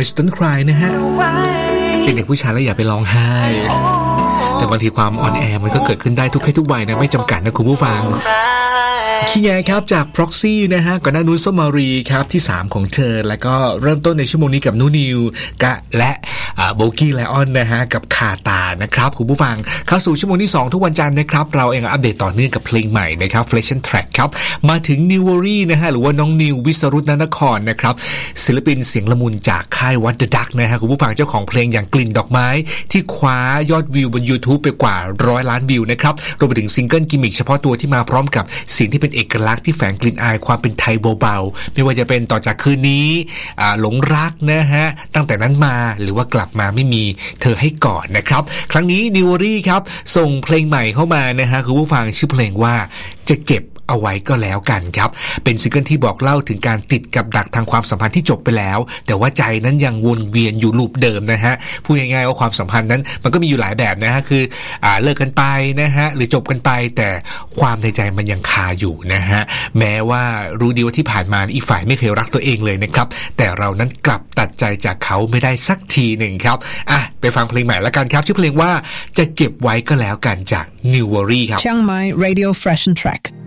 boys don't cry นะฮะเด็กๆผู้ชายแล้วอย่าไปร้องไห้แต่บางทีความอ่อนแอมันก็เกิดขึ้นได้ทุกเพศทุกวัยนะไม่จำกัดนะคุณผู้ฟังขี้แงครับจาก Proxy นะฮะก่อนหน้านู้นส้มมารีครับที่3ของเธอแล้วก็เริ่มต้นในชั่วโมงนี้กับนูนิวกะและโบกี้ไลออนนะฮะกับคาตานะครับคุณผู้ฟังเข้าสู่ชั่วโมงที่2ทุกวันจันทร์นะครับเราเองอัปเดตต่อเนื่องกับเพลงใหม่นะครับ Flesh and Track ครับมาถึงนิววอรี่นะฮะหรือว่าน้องนิววิศรุตนครนะครับศิลปินเสียงละมุนจากค่ายวัดเดอะดักนะฮะคุณผู้ฟังเจ้าของเพลงอย่างกลิ่นดอกไม้ที่คว้ายอดวิวบน YouTube ไปกว่า100 ล้านวิวนะครับรวมไปถึงซิงเกิลกิมมิคเฉพาะตัวที่มาพร้อมกับเสียงที่เป็นเอกลักษณ์ที่แฝงกลิ่นอายความเป็นไทยเบาๆไม่ว่าจะเป็นต่อจากคืนนี้หลงรักนะฮะตั้งแต่นั้นมาหรือว่ากลับมาไม่มีเธอให้ก่อนนะครับครั้งนี้นิววอรี่ครับส่งเพลงใหม่เข้ามานะฮะคุณผู้ฟังชื่อเพลงว่าจะเก็บเอาไว้ก็แล้วกันครับเป็นซิงเกิลที่บอกเล่าถึงการติดกับดักทางความสัมพันธ์ที่จบไปแล้วแต่ว่าใจนั้นยังวนเวียนอยู่ลูปเดิมนะฮะพูดง่ายๆว่าความสัมพันธ์นั้นมันก็มีอยู่หลายแบบนะฮะคือเลิกกันไปนะฮะหรือจบกันไปแต่ความในใจมันยังคาอยู่นะฮะแม้ว่ารู้ดีว่าที่ผ่านมาอีกฝ่ายไม่เคยรักตัวเองเลยนะครับแต่เรานั้นกลับตัดใจจากเขาไม่ได้สักทีหนึ่งครับไปฟังเพลงใหม่แล้วกันครับชื่อเพลงว่าจะเก็บไว้ก็แล้วกันจาก New Worry ครับ Chiang Mai Radio Fresh and Track